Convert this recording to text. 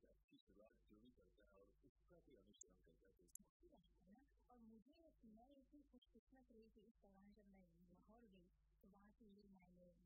एक अच्छी शुरुआत जो भी करता है और उसका भी अनुसरण करता है है ना। और मुझे मैं इतनी खुशकिस्मत रही कि इस दौरान जब मैं लाहौर गई तो वहाँ की मैंने